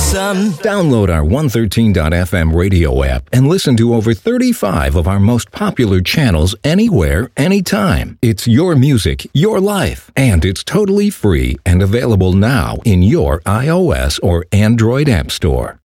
sun. Download our 113.fm radio app and listen to over 35 of our most popular channels anywhere, anytime. It's your music, your life, and it's totally free and available now in your iOS or Android app store.